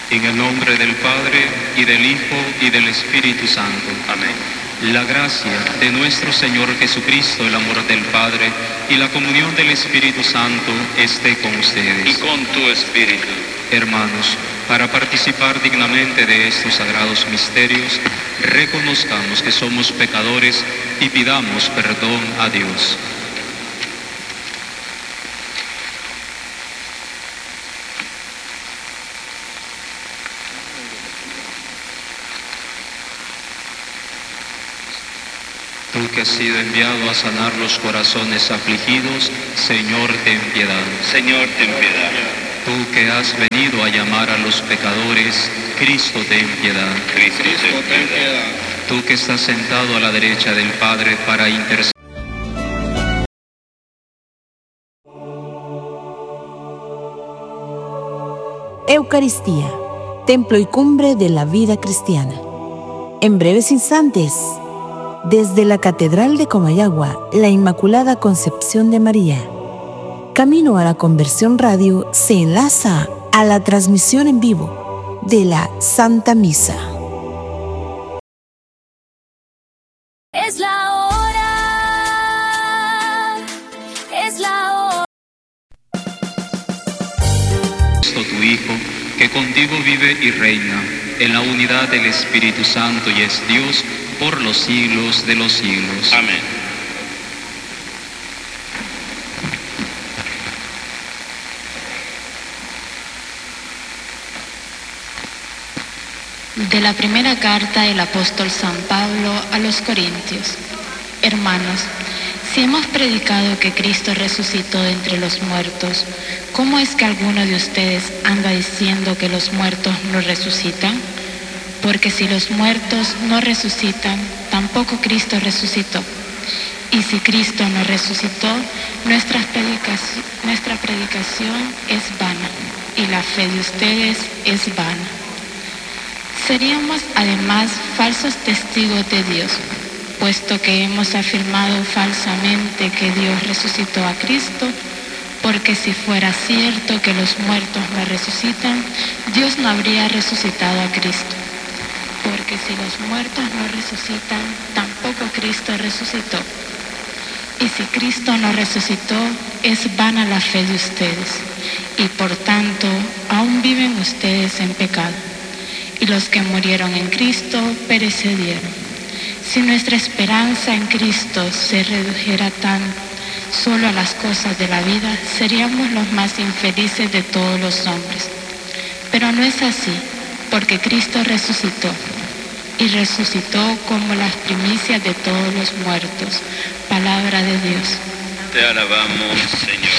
En el nombre del Padre, y del Hijo, y del Espíritu Santo. Amén. La gracia de nuestro Señor Jesucristo, el amor del Padre, y la comunión del Espíritu Santo esté con ustedes. Y con tu espíritu. Hermanos, para participar dignamente de estos sagrados misterios, reconozcamos que somos pecadores y pidamos perdón a Dios. Tú que has sido enviado a sanar los corazones afligidos, Señor, ten piedad. Señor, ten piedad. Tú que has venido a llamar a los pecadores, Cristo, ten piedad. Cristo, ten piedad. Tú que estás sentado a la derecha del Padre para interceder. Eucaristía, templo y cumbre de la vida cristiana. En breves instantes, desde la Catedral de Comayagua, la Inmaculada Concepción de María, Camino a la Conversión Radio se enlaza a la transmisión en vivo de la Santa Misa. Es la hora, es la hora. Cristo, tu Hijo, que contigo vive y reina en la unidad del Espíritu Santo y es Dios por los siglos de los siglos. Amén. De la primera carta del apóstol San Pablo a los Corintios. Hermanos, si hemos predicado que Cristo resucitó de entre los muertos, ¿cómo es que alguno de ustedes anda diciendo que los muertos no resucitan? Porque si los muertos no resucitan, tampoco Cristo resucitó. Y si Cristo no resucitó, nuestra predicación es vana, y la fe de ustedes es vana. Seríamos además falsos testigos de Dios, puesto que hemos afirmado falsamente que Dios resucitó a Cristo, porque si fuera cierto que los muertos no resucitan, Dios no habría resucitado a Cristo. Porque si los muertos no resucitan, tampoco Cristo resucitó. Y si Cristo no resucitó, es vana la fe de ustedes, y por tanto, aún viven ustedes en pecado. Y los que murieron en Cristo perecieron. Si nuestra esperanza en Cristo se redujera tan solo a las cosas de la vida, seríamos los más infelices de todos los hombres. Pero no es así, porque Cristo resucitó, y resucitó como las primicias de todos los muertos. Palabra de Dios. Te alabamos, Señor.